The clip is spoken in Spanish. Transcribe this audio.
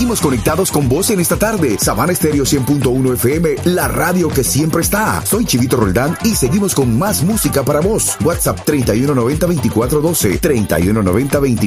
Seguimos conectados con vos en esta tarde. Sabana Estéreo 100.1 FM, la radio que siempre está. Soy Chivito Roldán y seguimos con más música para vos. WhatsApp 3190-2412, 3190-2412.